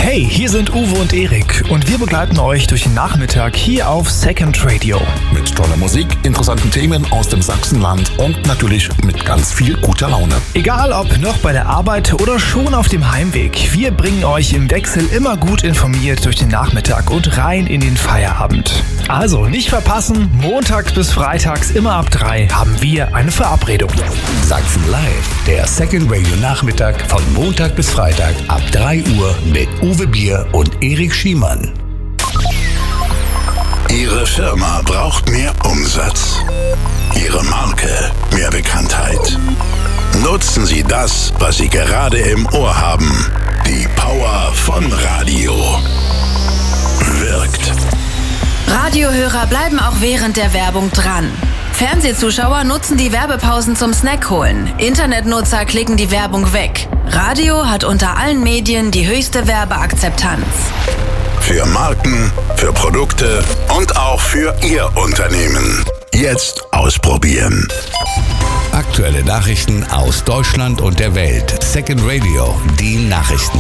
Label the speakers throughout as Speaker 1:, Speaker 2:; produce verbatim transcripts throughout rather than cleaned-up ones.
Speaker 1: Hey, hier sind Uwe und Erik und wir begleiten euch durch den Nachmittag hier auf Second Radio.
Speaker 2: Mit toller Musik, interessanten Themen aus dem Sachsenland und natürlich mit ganz viel guter Laune.
Speaker 1: Egal ob noch bei der Arbeit oder schon auf dem Heimweg, wir bringen euch im Wechsel immer gut informiert durch den Nachmittag und rein in den Feierabend. Also nicht verpassen, montags bis freitags immer ab drei haben wir eine Verabredung.
Speaker 3: Sachsen Live, der Second Radio Nachmittag von Montag bis Freitag ab drei Uhr mit Uwe Bier und Erik Schiemann.
Speaker 4: Ihre Firma braucht mehr Umsatz. Ihre Marke mehr Bekanntheit. Nutzen Sie das, was Sie gerade im Ohr haben. Die Power von Radio. Wirkt.
Speaker 5: Radiohörer bleiben auch während der Werbung dran. Fernsehzuschauer nutzen die Werbepausen zum Snack holen. Internetnutzer klicken die Werbung weg. Radio hat unter allen Medien die höchste Werbeakzeptanz.
Speaker 4: Für Marken, für Produkte und auch für Ihr Unternehmen. Jetzt ausprobieren.
Speaker 3: Aktuelle Nachrichten aus Deutschland und der Welt. Second Radio, die Nachrichten.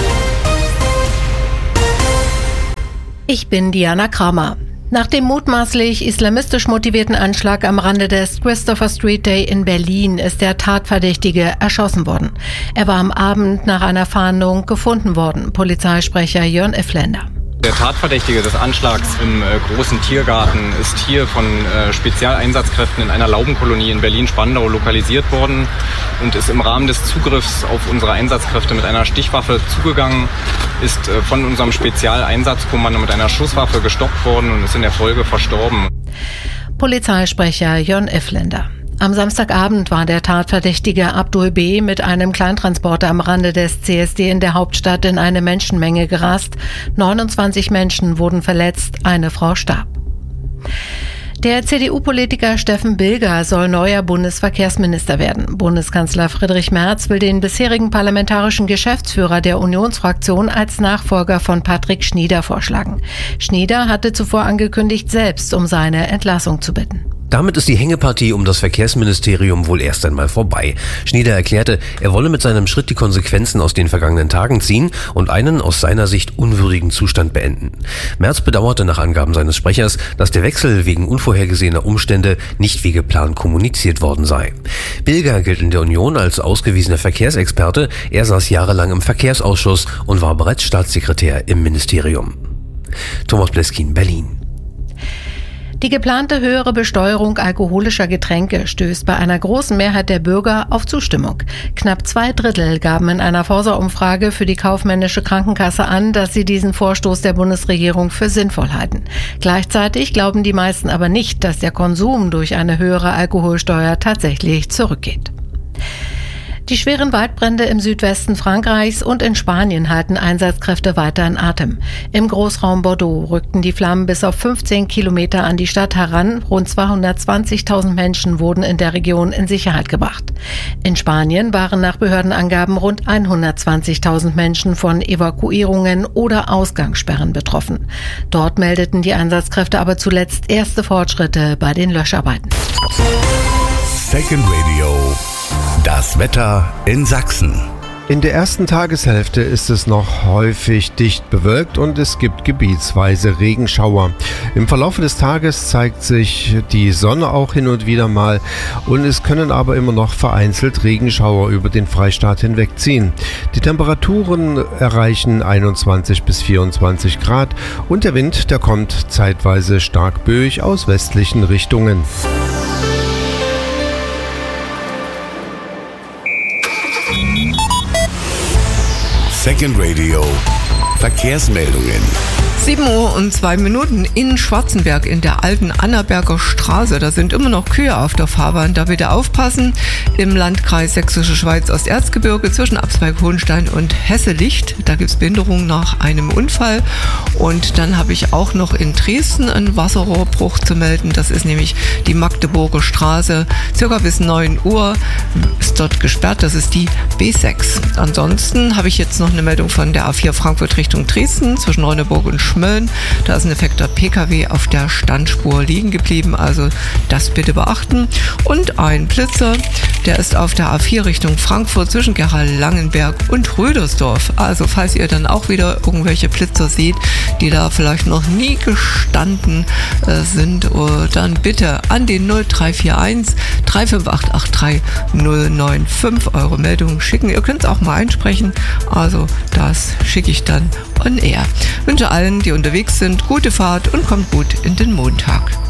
Speaker 6: Ich bin Diana Kramer. Nach dem mutmaßlich islamistisch motivierten Anschlag am Rande des Christopher Street Day in Berlin ist der Tatverdächtige erschossen worden. Er war am Abend nach einer Fahndung gefunden worden. Polizeisprecher Jörn Effländer.
Speaker 7: Der Tatverdächtige des Anschlags im äh, großen Tiergarten ist hier von äh, Spezialeinsatzkräften in einer Laubenkolonie in Berlin-Spandau lokalisiert worden und ist im Rahmen des Zugriffs auf unsere Einsatzkräfte mit einer Stichwaffe zugegangen, ist äh, von unserem Spezialeinsatzkommando mit einer Schusswaffe gestoppt worden und ist in der Folge verstorben.
Speaker 6: Polizeisprecher Jörn Effländer. Am Samstagabend war der Tatverdächtige Abdul B. mit einem Kleintransporter am Rande des C S D in der Hauptstadt in eine Menschenmenge gerast. neunundzwanzig Menschen wurden verletzt, eine Frau starb. Der C D U-Politiker Steffen Bilger soll neuer Bundesverkehrsminister werden. Bundeskanzler Friedrich Merz will den bisherigen parlamentarischen Geschäftsführer der Unionsfraktion als Nachfolger von Patrick Schnieder vorschlagen. Schnieder hatte zuvor angekündigt, selbst um seine Entlassung zu bitten.
Speaker 8: Damit ist die Hängepartie um das Verkehrsministerium wohl erst einmal vorbei. Schnieder erklärte, er wolle mit seinem Schritt die Konsequenzen aus den vergangenen Tagen ziehen und einen aus seiner Sicht unwürdigen Zustand beenden. Merz bedauerte nach Angaben seines Sprechers, dass der Wechsel wegen unvorhergesehener Umstände nicht wie geplant kommuniziert worden sei. Bilger gilt in der Union als ausgewiesener Verkehrsexperte. Er saß jahrelang im Verkehrsausschuss und war bereits Staatssekretär im Ministerium. Thomas Bleskin, Berlin.
Speaker 6: Die geplante höhere Besteuerung alkoholischer Getränke stößt bei einer großen Mehrheit der Bürger auf Zustimmung. Knapp zwei Drittel gaben in einer Forsa-Umfrage für die kaufmännische Krankenkasse an, dass sie diesen Vorstoß der Bundesregierung für sinnvoll halten. Gleichzeitig glauben die meisten aber nicht, dass der Konsum durch eine höhere Alkoholsteuer tatsächlich zurückgeht. Die schweren Waldbrände im Südwesten Frankreichs und in Spanien halten Einsatzkräfte weiter in Atem. Im Großraum Bordeaux rückten die Flammen bis auf fünfzehn Kilometer an die Stadt heran. Rund zweihundertzwanzigtausend Menschen wurden in der Region in Sicherheit gebracht. In Spanien waren nach Behördenangaben rund hundertzwanzigtausend Menschen von Evakuierungen oder Ausgangssperren betroffen. Dort meldeten die Einsatzkräfte aber zuletzt erste Fortschritte bei den Löscharbeiten.
Speaker 3: Second Radio. Das Wetter in Sachsen.
Speaker 9: In der ersten Tageshälfte ist es noch häufig dicht bewölkt und es gibt gebietsweise Regenschauer. Im Verlauf des Tages zeigt sich die Sonne auch hin und wieder mal und es können aber immer noch vereinzelt Regenschauer über den Freistaat hinwegziehen. Die Temperaturen erreichen einundzwanzig bis vierundzwanzig Grad und der Wind, der kommt zeitweise stark böig aus westlichen Richtungen.
Speaker 3: Second Radio. Verkehrsmeldungen.
Speaker 10: sieben Uhr und zwei Minuten in Schwarzenberg in der alten Annaberger Straße. Da sind immer noch Kühe auf der Fahrbahn. Da bitte aufpassen. Im Landkreis Sächsische Schweiz Osterzgebirge zwischen Absberg, Hohenstein und Hesselicht. Da gibt es Behinderung nach einem Unfall. Und dann habe ich auch noch in Dresden einen Wasserrohrbruch zu melden. Das ist nämlich die Magdeburger Straße. Circa bis neun Uhr ist dort gesperrt. Das ist die B sechs. Ansonsten habe ich jetzt noch eine eine Meldung von der A vier Frankfurt Richtung Dresden zwischen Rönneburg und Schmölln. Da ist ein defekter Pkw auf der Standspur liegen geblieben, also das bitte beachten. Und ein Blitzer, der ist auf der A vier Richtung Frankfurt zwischen Gerl-Langenberg und Rödersdorf. Also falls ihr dann auch wieder irgendwelche Blitzer seht, die da vielleicht noch nie gestanden äh, sind, uh, dann bitte an den null drei vier eins drei fünf acht acht drei null neun fünf eure Meldung schicken. Ihr könnt es auch mal einsprechen, also das schicke ich dann on air. Ich wünsche allen, die unterwegs sind, gute Fahrt und kommt gut in den Montag.